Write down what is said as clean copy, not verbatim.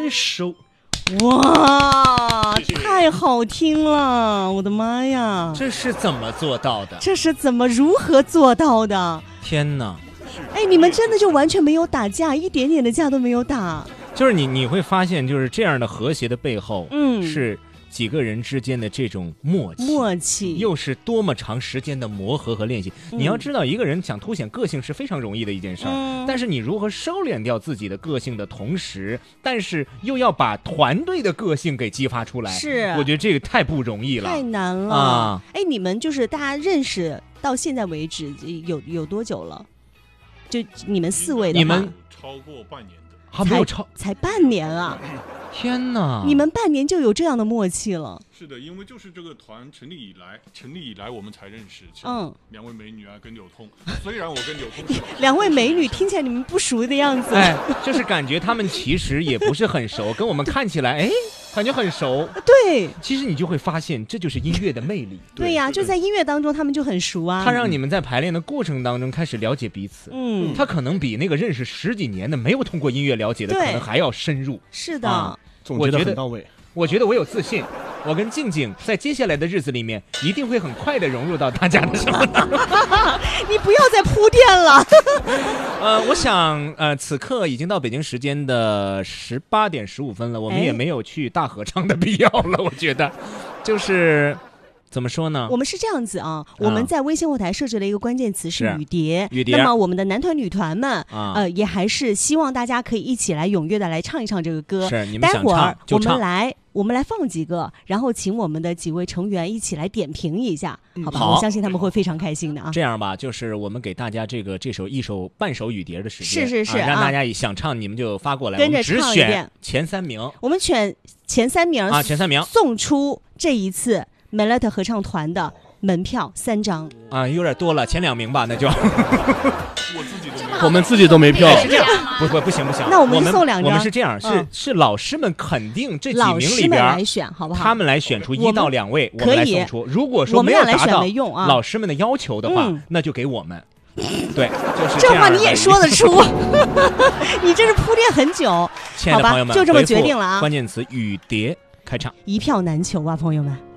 收。 哇，太好听了！我的妈呀， 这是怎么做到的？ 这是如何做到的？ 天哪！ 哎，你们真的就完全没有打架，一点点的架都没有打。 就是你会发现，就是这样的和谐的背后，是几个人之间的这种默契，又是多么长时间的磨合和练习。你要知道，一个人想凸显个性是非常容易的一件事儿，但是你如何收敛掉自己的个性的同时，但是又要把团队的个性给激发出来， 是， 我觉得这个太不容易了， 太难了啊！哎，你们就是大家认识到现在为止有多久了？就你们4位的话， 你们超过半年的， 还没有才半年啊！ 天哪！ 你们半年就有这样的默契了？ 是的，因为就是这个团成立以来我们才认识。2位美女啊，跟柳通。虽然我跟柳通是 2位美女，听起来你们不熟的样子。 哎，就是感觉他们其实也不是很熟，跟我们看起来，哎。感觉很熟， 对， 其实你就会发现，这就是音乐的魅力。 对呀，就在音乐当中，他们就很熟啊。 他让你们在排练的过程当中开始了解彼此，他可能比那个认识10几年的没有通过音乐了解的，可能还要深入。 是的， 总结得很到位。 我觉得我有自信，我跟静静在接下来的日子里面一定会很快的融入到大家的生活当中。 你不要再铺垫了。 我想此刻已经到北京时间的18点15分了，我们也没有去大合唱的必要了。我觉得，就是怎么说呢？ 我们是这样子啊，我们在微信后台设置了一个关键词是雨蝶。 那么我们的男团女团们也还是希望大家可以一起来踊跃的来唱一唱这个歌。 是，你们想唱就唱。 我们来放几个，然后请我们的几位成员一起来点评一下，好吧？ 好， 我相信他们会非常开心的啊。 这样吧，就是我们给大家这首半首雨蝶的时间， 是让大家想唱你们就发过来， 跟着唱一遍。 我们只选前3名， 我们选前3名啊，前3名送出这一次 Melody 合唱团的门票3张啊，有点多了，前2名吧，那就。 我们自己都没票， 是这样，不行。 那我们送2张。 我们是这样，是老师们肯定这几名里边来选，好不好？ 他们来选出1到2位，我们来送出。如果说没有达到老师们的要求的话，那就给我们。对，就是这话你也说得出，你这是铺垫很久。 亲爱的朋友们， 就这么决定了啊！ 关键词雨蝶开唱， 一票难求啊，朋友们。